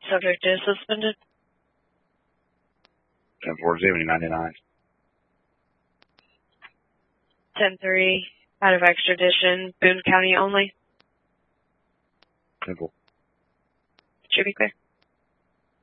Subject is suspended. 10-4, 10-3, out of extradition, Boone County only. 10-4. Should be clear.